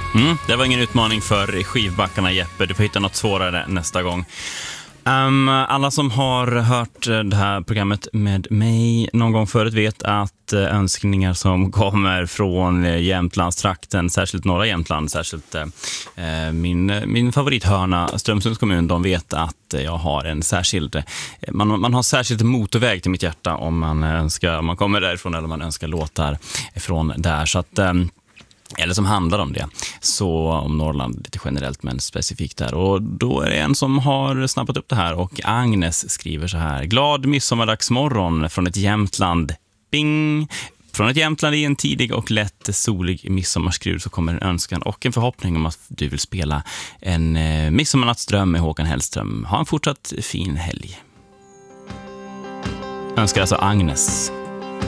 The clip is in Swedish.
Det var ingen utmaning för skivbackarna, Jeppe. Du får hitta något svårare nästa gång. Alla som har hört det här programmet med mig någon gång förut vet att önskningar som kommer från Jämtlandstrakten, särskilt norra Jämtland, särskilt min favorithörna Strömsunds kommun, de vet att jag har en särskild man har särskild motorväg till mitt hjärta om man kommer därifrån eller man önskar låtar från där, så att eller som handlar om det, så om Norrland lite generellt men specifikt där. Och då är det en som har snappat upp det här, och Agnes skriver så här: glad midsommardagsmorgon från ett Jämtland. Bing! Från ett Jämtland i en tidig och lätt solig midsommarskrud så kommer en önskan och en förhoppning om att du vill spela en midsommarnattsdröm med Håkan Hellström. Ha en fortsatt fin helg. Önskar alltså Agnes.